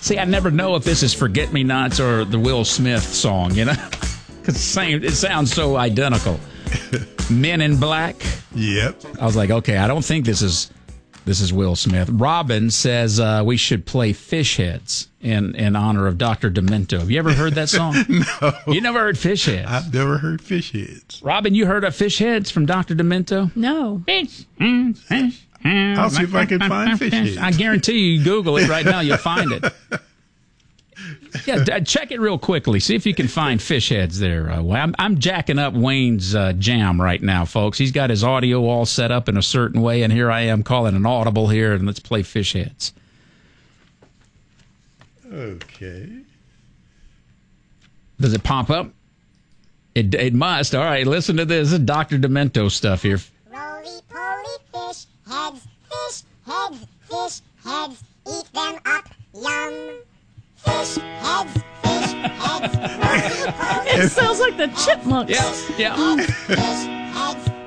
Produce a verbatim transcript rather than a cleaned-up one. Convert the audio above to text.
See, I never know if this is Forget Me Nots or the Will Smith song, you know? Because same, it sounds so identical. Men in Black. Yep. I was like, okay, I don't think this is this is Will Smith. Robin says uh, we should play Fish Heads in, in honor of Doctor Demento. Have you ever heard that song? No. You never heard Fish Heads? I've never heard Fish Heads. Robin, you heard of Fish Heads from Doctor Demento? No. Fish, mm, fish. I'll see if I can find Fish Heads. I guarantee you, you Google it right now, you'll find it. Yeah, d- check it real quickly. See if you can find Fish Heads there. Uh, I'm, I'm jacking up Wayne's uh, jam right now, folks. He's got his audio all set up in a certain way, and here I am calling an audible here, and let's play Fish Heads. Okay. Does it pop up? It, it must. All right, listen to this. This is Doctor Demento stuff here. Roly-poly fish heads, fish heads, fish heads, eat them up, yum. Fish heads, fish heads, roly-poly. It sounds like the Chipmunks. Yeah, yeah. Heads, fish